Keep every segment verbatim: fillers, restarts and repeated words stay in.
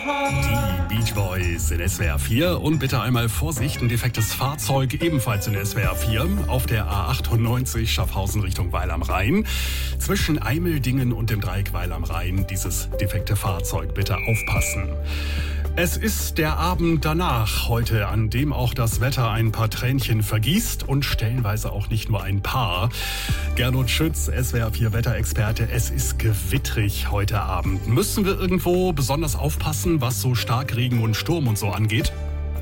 Die Beach Boys in S W R vier und bitte einmal Vorsicht, ein defektes Fahrzeug ebenfalls in S W R vier auf der A achtundneunzig Schaffhausen Richtung Weil am Rhein. Zwischen Eimeldingen und dem Dreieck Weil am Rhein dieses defekte Fahrzeug, bitte aufpassen. Es ist der Abend danach heute, an dem auch das Wetter ein paar Tränchen vergießt und stellenweise auch nicht nur ein paar. Gernot Schütz, S W R vier Wetterexperte, es ist gewittrig heute Abend. Müssen wir irgendwo besonders aufpassen, was so Starkregen und Sturm und so angeht?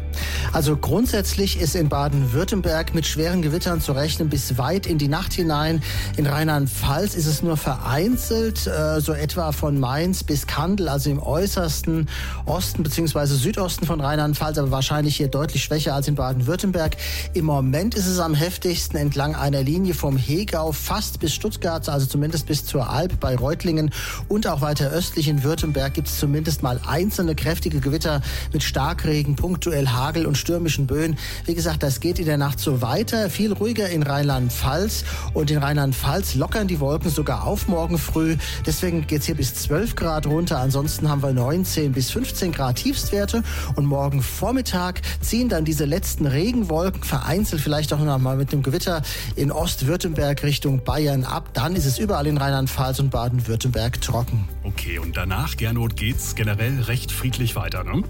Also grundsätzlich ist in Baden-Württemberg mit schweren Gewittern zu rechnen bis weit in die Nacht hinein. In Rheinland-Pfalz ist es nur vereinzelt, äh, so etwa von Mainz bis Kandel, also im äußersten Osten bzw. Südosten von Rheinland-Pfalz, aber wahrscheinlich hier deutlich schwächer als in Baden-Württemberg. Im Moment ist es am heftigsten entlang einer Linie vom Hegau fast bis Stuttgart, also zumindest bis zur Alp bei Reutlingen, und auch weiter östlich in Württemberg gibt es zumindest mal einzelne kräftige Gewitter mit Starkregen, punktuell Hagel und stürmischen Böen. Wie gesagt, das geht in der Nacht so weiter. Viel ruhiger in Rheinland-Pfalz. Und in Rheinland-Pfalz lockern die Wolken sogar auf morgen früh. Deswegen geht es hier bis zwölf Grad runter. Ansonsten haben wir neunzehn bis fünfzehn Grad Tiefstwerte. Und morgen Vormittag ziehen dann diese letzten Regenwolken vereinzelt vielleicht auch noch mal mit einem Gewitter in Ostwürttemberg Richtung Bayern ab. Dann ist es überall in Rheinland-Pfalz und Baden-Württemberg trocken. Okay, und danach, Gernot, geht's generell recht friedlich weiter, ne?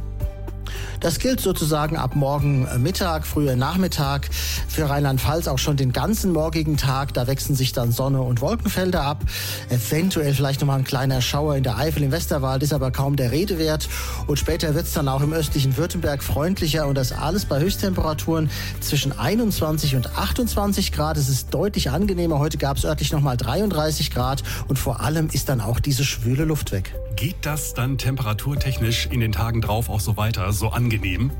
Das gilt sozusagen ab morgen Mittag, früher Nachmittag, für Rheinland-Pfalz auch schon den ganzen morgigen Tag. Da wechseln sich dann Sonne und Wolkenfelder ab. Eventuell vielleicht nochmal ein kleiner Schauer in der Eifel, im Westerwald, ist aber kaum der Rede wert. Und später wird es dann auch im östlichen Württemberg freundlicher und das alles bei Höchsttemperaturen zwischen einundzwanzig und achtundzwanzig Grad. Es ist deutlich angenehmer. Heute gab es örtlich nochmal dreiunddreißig Grad und vor allem ist dann auch diese schwüle Luft weg. Geht das dann temperaturtechnisch in den Tagen drauf auch so weiter, so angenehm?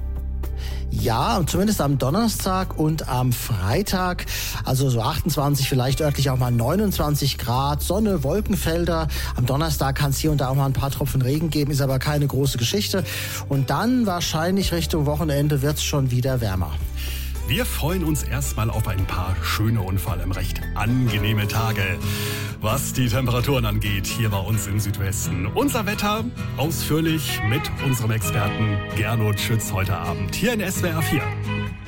Ja, zumindest am Donnerstag und am Freitag, also so achtundzwanzig, vielleicht örtlich auch mal neunundzwanzig Grad, Sonne, Wolkenfelder. Am Donnerstag kann es hier und da auch mal ein paar Tropfen Regen geben, ist aber keine große Geschichte. Und dann wahrscheinlich Richtung Wochenende wird es schon wieder wärmer. Wir freuen uns erstmal auf ein paar schöne und vor allem recht angenehme Tage, was die Temperaturen angeht, hier bei uns im Südwesten. Unser Wetter ausführlich mit unserem Experten Gernot Schütz heute Abend hier in S W R vier.